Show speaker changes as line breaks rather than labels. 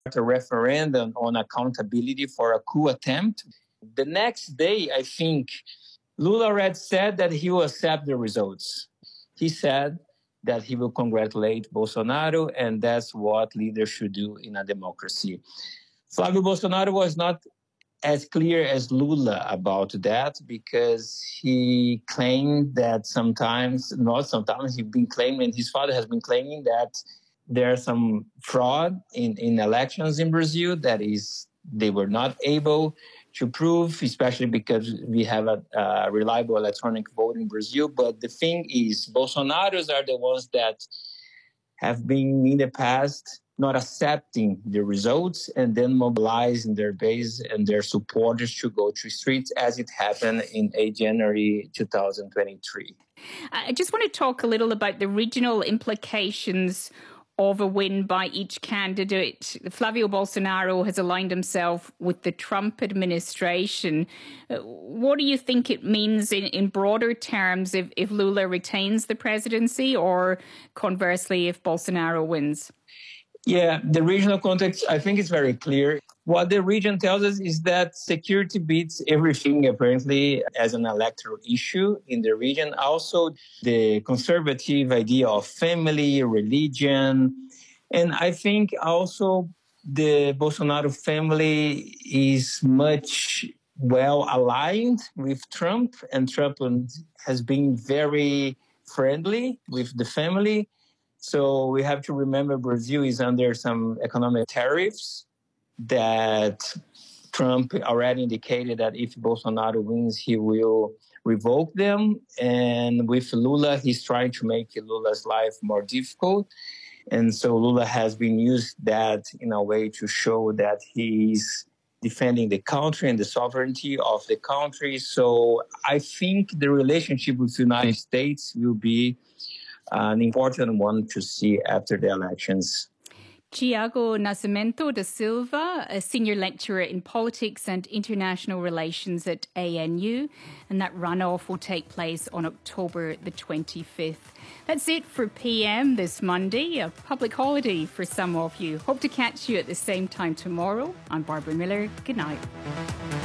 a referendum on accountability for a coup attempt. The next day, I think, Lula already said that he will accept the results. He said that he will congratulate Bolsonaro, and that's what leaders should do in a democracy. Flávio Bolsonaro was not as clear as Lula about that because he claimed that he's been claiming, his father has been claiming that there's some fraud in elections in Brazil, that is, they were not able to prove, especially because we have a reliable electronic vote in Brazil. But the thing is, Bolsonaros are the ones that have been in the past not accepting the results and then mobilizing their base and their supporters to go to streets, as it happened in January 2023.
I just want to talk a little about the regional implications of a win by each candidate. Flávio Bolsonaro has aligned himself with the Trump administration. What do you think it means in broader terms if Lula retains the presidency, or conversely, if Bolsonaro wins?
Yeah, the regional context, I think, is very clear. What the region tells us is that security beats everything, apparently, as an electoral issue in the region. Also, the conservative idea of family, religion. And I think also the Bolsonaro family is much well aligned with Trump, and Trump has been very friendly with the family. So we have to remember Brazil is under some economic tariffs that Trump already indicated that if Bolsonaro wins, he will revoke them. And with Lula, he's trying to make Lula's life more difficult. And so Lula has been used that in a way to show that he's defending the country and the sovereignty of the country. So I think the relationship with the United States will be an important one to see after the elections.
Tiago Nascimento da Silva, a senior lecturer in politics and international relations at ANU, and that runoff will take place on October the 25th. That's it for PM this Monday, a public holiday for some of you. Hope to catch you at the same time tomorrow. I'm Barbara Miller. Good night.